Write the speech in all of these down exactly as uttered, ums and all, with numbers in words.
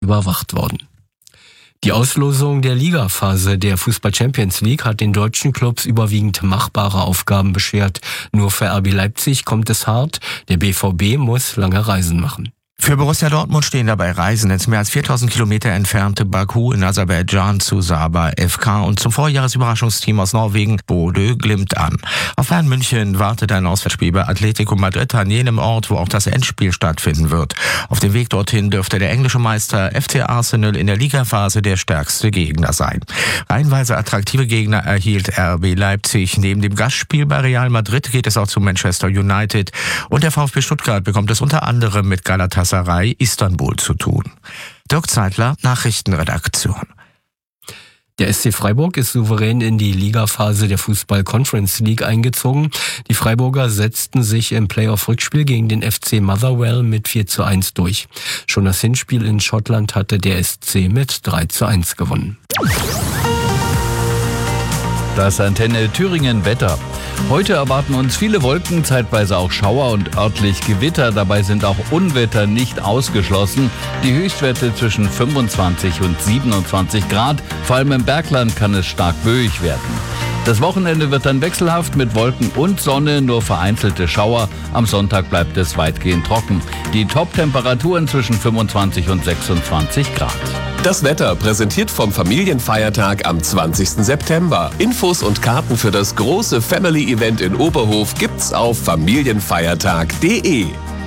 überwacht worden. Die Auslosung der Ligaphase der Fußball Champions League hat den deutschen Clubs überwiegend machbare Aufgaben beschert. Nur für R B Leipzig kommt es hart. Der B V B muss lange Reisen machen. Für Borussia Dortmund stehen dabei Reisen ins mehr als viertausend Kilometer entfernte Baku in Aserbaidschan zu Saba F K und zum Vorjahresüberraschungsteam aus Norwegen Bodø Glimt an. Auf Bayern München wartet ein Auswärtsspiel bei Atletico Madrid an jenem Ort, wo auch das Endspiel stattfinden wird. Auf dem Weg dorthin dürfte der englische Meister F C Arsenal in der Ligaphase der stärkste Gegner sein. Reihenweise attraktive Gegner erhielt R B Leipzig. Neben dem Gastspiel bei Real Madrid geht es auch zu Manchester United und der VfB Stuttgart bekommt es unter anderem mit Galatasaray Istanbul zu tun. Dirk Zeitler, Nachrichtenredaktion. Der S C Freiburg ist souverän in die Ligaphase der Fußball Conference League eingezogen. Die Freiburger setzten sich im Playoff-Rückspiel gegen den F C Motherwell mit vier zu eins durch. Schon das Hinspiel in Schottland hatte der S C mit drei zu eins gewonnen. Das Antenne Thüringen Wetter. Heute erwarten uns viele Wolken, zeitweise auch Schauer und örtlich Gewitter. Dabei sind auch Unwetter nicht ausgeschlossen. Die Höchstwerte zwischen fünfundzwanzig und siebenundzwanzig Grad. Vor allem im Bergland kann es stark böig werden. Das Wochenende wird dann wechselhaft mit Wolken und Sonne, nur vereinzelte Schauer. Am Sonntag bleibt es weitgehend trocken. Die Top-Temperaturen zwischen fünfundzwanzig und sechsundzwanzig Grad. Das Wetter präsentiert vom Familienfeiertag am zwanzigsten September. Infos und Karten für das große Family-Event in Oberhof gibt's auf familienfeiertag punkt de.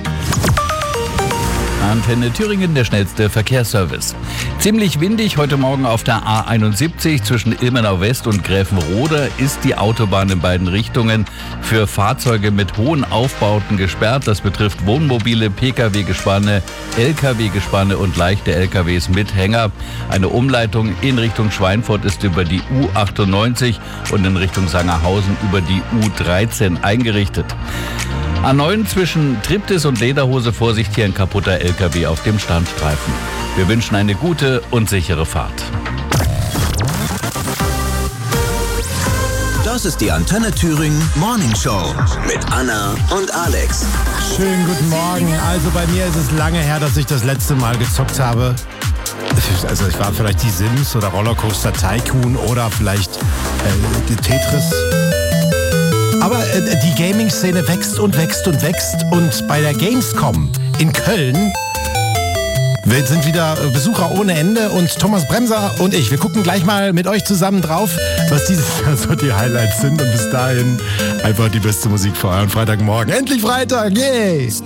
Antenne Thüringen, der schnellste Verkehrsservice. Ziemlich windig heute Morgen auf der A einundsiebzig zwischen Ilmenau West und Gräfenrode ist die Autobahn in beiden Richtungen für Fahrzeuge mit hohen Aufbauten gesperrt. Das betrifft Wohnmobile, Pkw-Gespanne, L K W-Gespanne und leichte L K Ws mit Hänger. Eine Umleitung in Richtung Schweinfurt ist über die U achtundneunzig und in Richtung Sangerhausen über die U dreizehn eingerichtet. A neun zwischen Triptis und Lederhose, Vorsicht, hier ein kaputter L K W auf dem Standstreifen. Wir wünschen eine gute und sichere Fahrt. Das ist die Antenne Thüringen Morning Show mit Anna und Alex. Schönen guten Morgen. Also bei mir ist es lange her, dass ich das letzte Mal gezockt habe. Also ich war vielleicht die Sims oder Rollercoaster Tycoon oder vielleicht äh, Tetris. Aber äh, die Gaming-Szene wächst und wächst und wächst. Und bei der Gamescom in Köln sind wieder Besucher ohne Ende. Und Thomas Bremser und ich, wir gucken gleich mal mit euch zusammen drauf, was dieses Jahr so die Highlights sind. Und bis dahin einfach die beste Musik für euren Freitagmorgen. Endlich Freitag, yay!